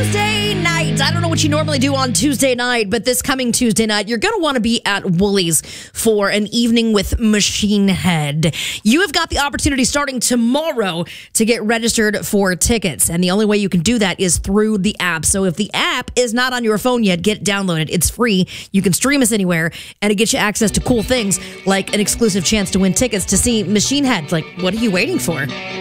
Tuesday night. I don't know what you normally do on Tuesday night, but this coming Tuesday night, you're going to want to be at Woolies for an evening with Machine Head. You have got the opportunity starting tomorrow to get registered for tickets, and the only way you can do that is through the app. So if the app is not on your phone yet, get it downloaded. It's free. You can stream us anywhere, and it gets you access to cool things like an exclusive chance to win tickets to see Machine Head. Like, what are you waiting for?